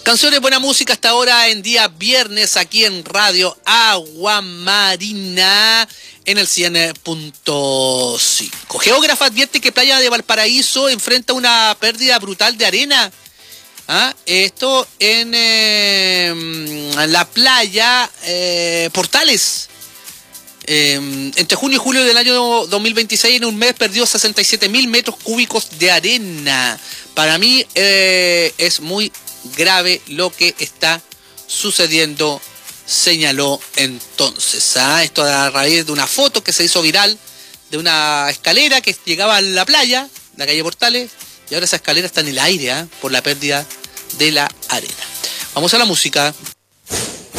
Canciones, buena música hasta ahora en día viernes aquí en Radio Agua Marina en el 100.5. Geógrafa advierte que Playa de Valparaíso enfrenta una pérdida brutal de arena. Esto en la playa Portales. Entre junio y julio del año 2026, en un mes, perdió 67.000 metros cúbicos de arena. Para mí es muy grave lo que está sucediendo, señaló entonces. Esto a raíz de una foto que se hizo viral de una escalera que llegaba a la playa, la calle Portales, y ahora esa escalera está en el aire por la pérdida de la arena. Vamos a la música.